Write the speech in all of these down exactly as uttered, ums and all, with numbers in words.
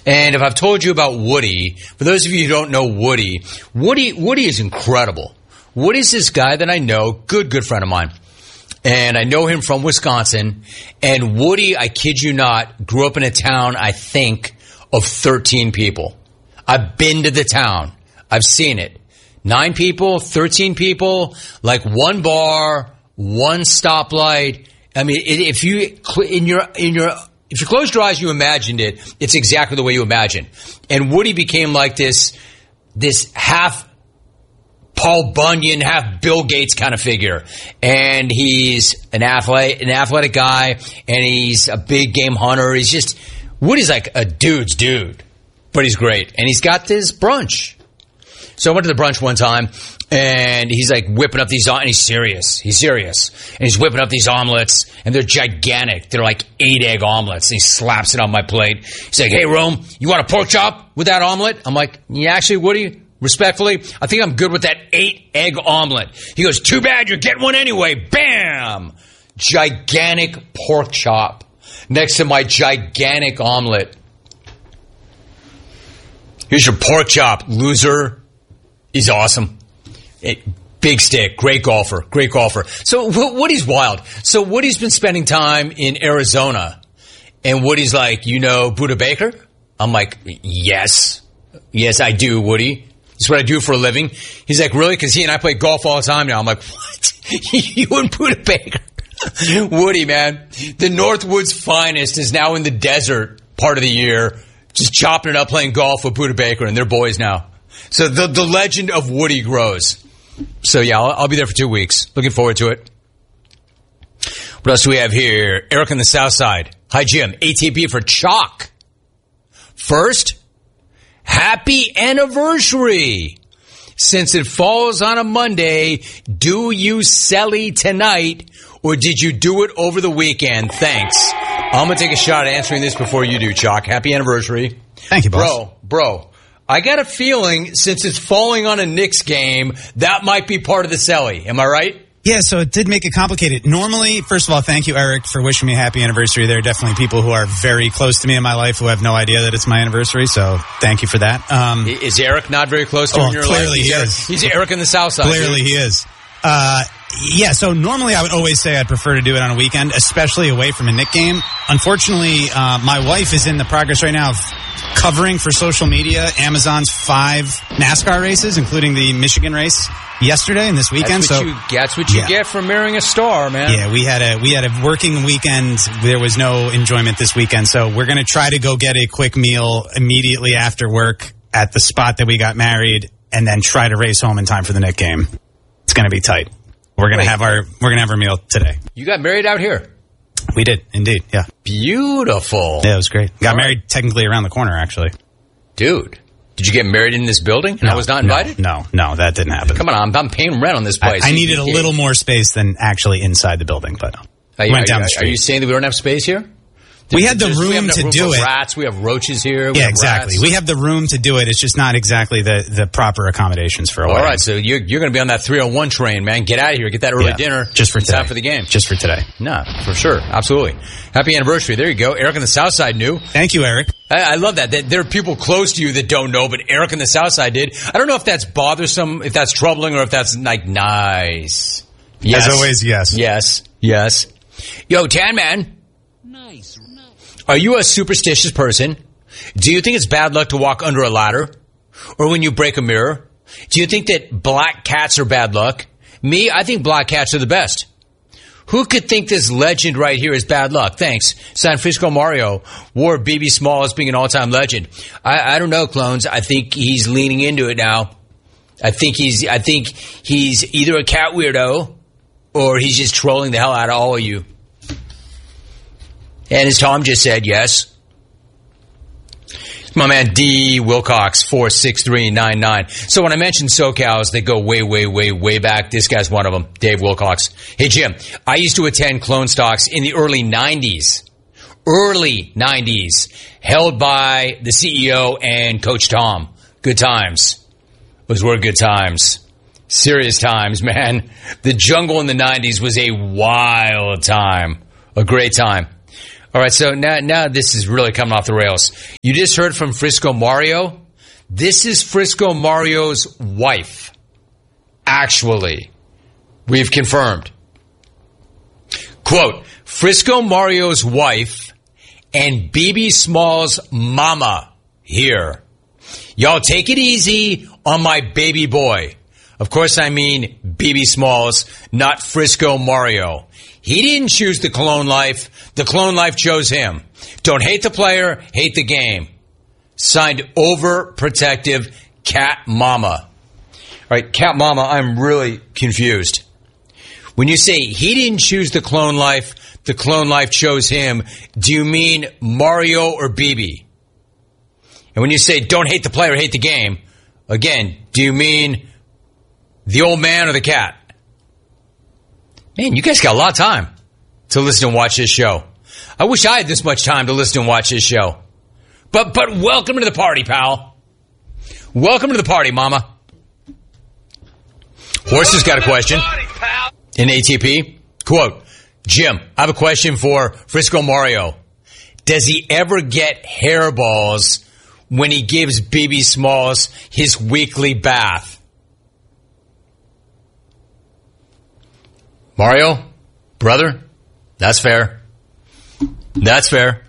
And if I've told you about Woody, for those of you who don't know Woody, Woody, Woody is incredible. Woody's this guy that I know, good, good friend of mine. And I know him from Wisconsin. And Woody, I kid you not, grew up in a town, I think, of thirteen people. I've been to the town. I've seen it. Nine people, thirteen people, like one bar, one stoplight. I mean, if you, in your, in your, if you closed your eyes, you imagined it, it's exactly the way you imagine. And Woody became like this, this half Paul Bunyan, half Bill Gates kind of figure. And he's an athlete, an athletic guy, and he's a big game hunter. He's just, Woody's like a dude's dude, but he's great. And he's got this brunch. So I went to the brunch one time, and he's like whipping up these, and he's serious. He's serious. And he's whipping up these omelets, and they're gigantic. They're like eight egg omelets. And he slaps it on my plate. He's like, hey, Rome, you want a pork chop with that omelet? I'm like, yeah, actually, Woody, respectfully, I think I'm good with that eight egg omelet. He goes, too bad, you're getting one anyway. Bam! Gigantic pork chop next to my gigantic omelet. Here's your pork chop, loser. He's awesome. It, big stick. Great golfer. Great golfer. So Woody's wild. So Woody's been spending time in Arizona. And Woody's like, you know Buddha Baker? I'm like, yes. Yes, I do, Woody. It's what I do for a living. He's like, really? Because he and I play golf all the time now. I'm like, what? You and Buddha Baker? Woody, man. The Northwoods finest is now in the desert part of the year, just chopping it up playing golf with Buddha Baker and their boys now. So the the legend of Woody grows. So, yeah, I'll, I'll be there for two weeks. Looking forward to it. What else do we have here? Eric on the South Side. Hi, Jim. A T P for Chalk. First, happy anniversary. Since it falls on a Monday, do you selly tonight, or did you do it over the weekend? Thanks. I'm going to take a shot at answering this before you do, Chalk. Happy anniversary. Thank you, boss. Bro, bro. I got a feeling, since it's falling on a Knicks game, that might be part of the celly. Am I right? Yeah, so it did make it complicated. Normally, first of all, thank you, Eric, for wishing me a happy anniversary. There are definitely people who are very close to me in my life who have no idea that it's my anniversary, so thank you for that. Um, is Eric not very close to well, you in your clearly life? He He's is. He's Eric in the South Side. Clearly dude. he is. Uh, yeah, so normally I would always say I'd prefer to do it on a weekend, especially away from a Knick game. Unfortunately, uh, my wife is in the progress right now of covering for social media Amazon's five NASCAR races, including the Michigan race yesterday and this weekend. That's what so you, that's what you yeah. get for marrying a star, man. Yeah, we had a we had a working weekend. There was no enjoyment this weekend, so we're going to try to go get a quick meal immediately after work at the spot that we got married, and then try to race home in time for the Knick game. It's going to be tight. We're going to have our we're going to have our meal today. You got married out here. We did, indeed, yeah. Beautiful. Yeah, it was great. Got All married right. technically around the corner, actually. Dude, did you get married in this building? And No, I was not invited? No, no, no, that didn't happen. Come on, I'm, I'm paying rent on this place. I, I needed You- a you- little more space than actually inside the building, but Are you, went are down you- the street. Are you saying that we don't have space here? We had the There's- we room have enough to room do for it. Rats, we have roaches here. We Yeah, have exactly. rats. We have the room to do it. It's just not exactly the, the proper accommodations for a All wedding. right, so you're, you're going to be on that three oh one train, man. Get out of here. Get that early Yeah, dinner. just for It's today. time for the game. Just for today. No, for sure. Absolutely. Happy anniversary. There you go. Eric on the South Side knew. Thank you, Eric. I, I love that. that. There are people close to you that don't know, but Eric on the South Side did. I don't know if that's bothersome, if that's troubling, or if that's like nice. Yes. As always, yes. Yes. Yes. Yo, Tan Man. Nice. Are you a superstitious person? Do you think it's bad luck to walk under a ladder? Or when you break a mirror? Do you think that black cats are bad luck? Me, I think black cats are the best. Who could think this legend right here is bad luck? Thanks. San Francisco Mario wore B B Small as being an all-time legend. I, I don't know, clones. I think he's leaning into it now. I think he's I think he's either a cat weirdo or he's just trolling the hell out of all of you. And as Tom just said, yes. My man D. Wilcox, four six three nine nine. So when I mentioned SoCals, they go way, way, way, way back. This guy's one of them, Dave Wilcox. Hey, Jim, I used to attend Clone Stocks in the early nineties. Early nineties. Held by the C E O and Coach Tom. Good times. Those were good times. Serious times, man. The jungle in the nineties was a wild time. A great time. All right, so now, now this is really coming off the rails. You just heard from Frisco Mario. This is Frisco Mario's wife. Actually, we've confirmed. Quote, Frisco Mario's wife and B B Smalls' mama here. Y'all take it easy on my baby boy. Of course, I mean B B Smalls, not Frisco Mario. He didn't choose the clone life. The clone life chose him. Don't hate the player, hate the game. Signed overprotective Cat Mama. All right, Cat Mama, I'm really confused. When you say he didn't choose the clone life, the clone life chose him, do you mean Mario or B B? And when you say don't hate the player, hate the game, again, do you mean the old man or the cat? Man, you guys got a lot of time to listen and watch this show. I wish I had this much time to listen and watch this show. But but welcome to the party, pal. Welcome to the party, mama. Horse has got a question in A T P. Quote, Jim, I have a question for Frisco Mario. Does he ever get hairballs when he gives B B Smalls his weekly bath? Mario, brother, that's fair. That's fair.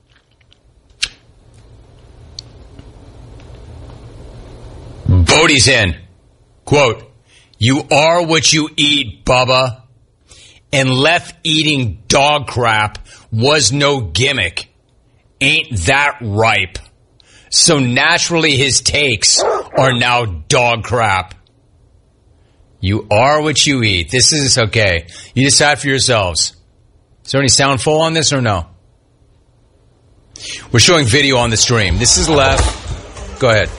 Bodie's in. Quote, you are what you eat, Bubba. And left eating dog crap was no gimmick. Ain't that ripe? So naturally his takes are now dog crap. You are what you eat. This is okay. You decide for yourselves. Is there any sound full on this or no? We're showing video on the stream. This is left. Go ahead.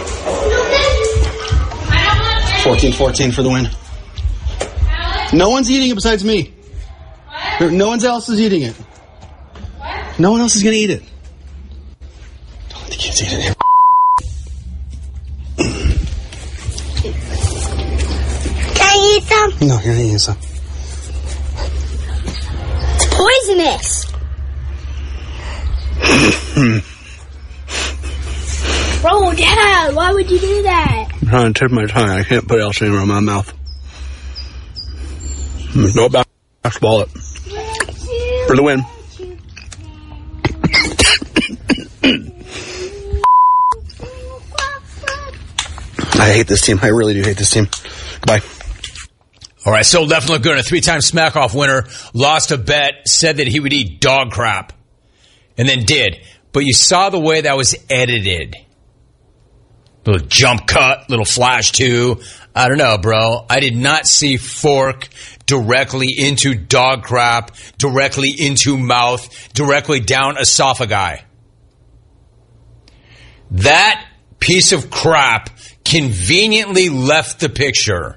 fourteen fourteen for the win. No one's eating it besides me. What? No one else is eating it. What? No one else is going to eat it. Don't let the kids eat it. Can I eat some? No, you're not eating some. It's poisonous. Bro, Dad, why would you do that? I'm trying to tip my tongue. I can't put else anywhere in my mouth. No basketball it. For the win. I hate this team. I really do hate this team. Goodbye. All right, so definitely look good. A three-time Smack-Off winner, lost a bet, said that he would eat dog crap, and then did. But you saw the way that was edited. Little jump cut, little flash too. I don't know, bro. I did not see fork directly into dog crap, directly into mouth, directly down esophagi. That piece of crap conveniently left the picture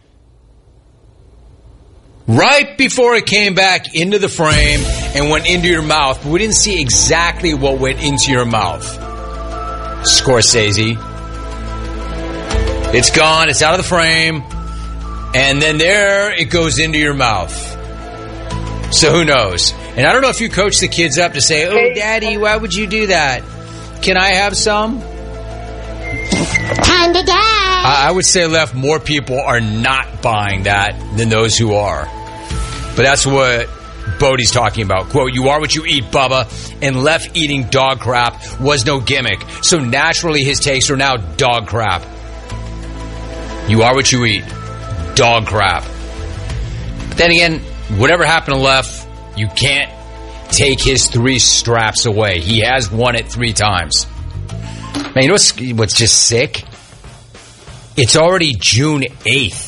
right before it came back into the frame and went into your mouth. But we didn't see exactly what went into your mouth. Scorsese. It's gone. It's out of the frame. And then there it goes into your mouth. So who knows? And I don't know if you coach the kids up to say, oh, Daddy, why would you do that? Can I have some? Time to die. I would say left more people are not buying that than those who are. But that's what Bodie's talking about. Quote, you are what you eat, Bubba, and left eating dog crap was no gimmick. So naturally his takes are now dog crap. You are what you eat. Dog crap. But then again, whatever happened to Left, you can't take his three straps away. He has won it three times. Man, you know what's, what's just sick? It's already June eighth.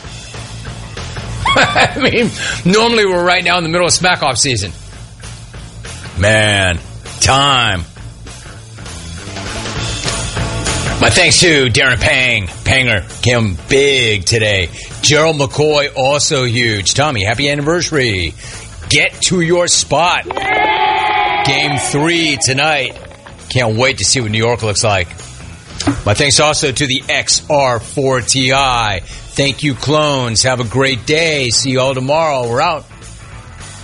I mean, normally we're right now in the middle of Smack-Off season. Man, time. My thanks to Darren Pang. Panger came big today. Gerald McCoy, also huge. Tommy, happy anniversary. Get to your spot. Game three tonight. Can't wait to see what New York looks like. My thanks also to the X R four T I. Thank you, clones. Have a great day. See you all tomorrow. We're out.